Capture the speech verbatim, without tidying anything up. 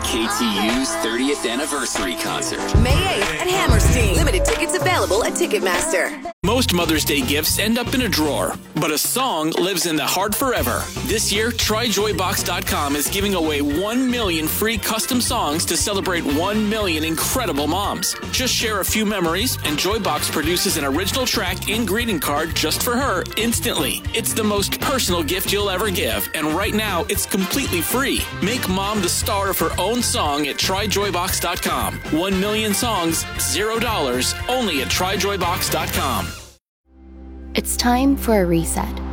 K T U's thirtieth anniversary concert. May eighth at Hammerstein. Limited tickets available at Ticketmaster. Most Mother's Day gifts end up in a drawer, but a song lives in the heart forever. This year, Try Joy Box dot com is giving away one million free custom songs to celebrate one million incredible moms. Just share a few memories, and Joybox produces an original track and greeting card just for her instantly. It's the most personal gift you'll ever give, and right now, it's completely free. Make mom the star of her own song at Try Joy Box dot com. One million songs, zero dollars, only at Try Joy Box dot com. It's time for a reset.